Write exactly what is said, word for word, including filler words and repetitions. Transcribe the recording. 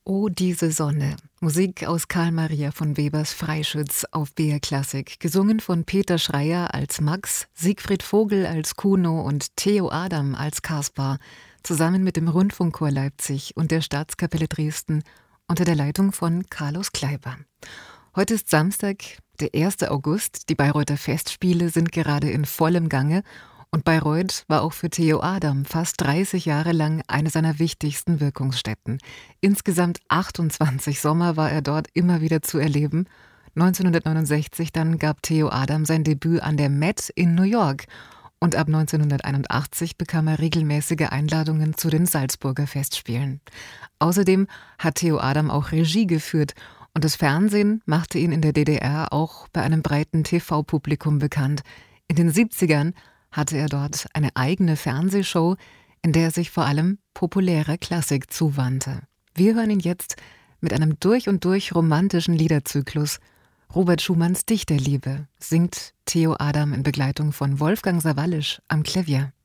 Oh, diese Sonne. Musik aus Karl Maria von Webers Freischütz auf B R Klassik. Gesungen von Peter Schreyer als Max, Siegfried Vogel als Kuno und Theo Adam als Kaspar. Zusammen mit dem Rundfunkchor Leipzig und der Staatskapelle Dresden unter der Leitung von Carlos Kleiber. Heute ist Samstag, der erste August. Die Bayreuther Festspiele sind gerade in vollem Gange. Und Bayreuth war auch für Theo Adam fast dreißig Jahre lang eine seiner wichtigsten Wirkungsstätten. Insgesamt achtundzwanzig Sommer war er dort immer wieder zu erleben. neunzehnhundertneunundsechzig dann gab Theo Adam sein Debüt an der Met in New York. Und ab neunzehnhunderteinundachtzig bekam er regelmäßige Einladungen zu den Salzburger Festspielen. Außerdem hat Theo Adam auch Regie geführt. Und das Fernsehen machte ihn in der D D R auch bei einem breiten T V-Publikum bekannt. In den siebzigern hatte er dort eine eigene Fernsehshow, in der er sich vor allem populärer Klassik zuwandte. Wir hören ihn jetzt mit einem durch und durch romantischen Liederzyklus. Robert Schumanns Dichterliebe singt Theo Adam in Begleitung von Wolfgang Sawallisch am Klavier.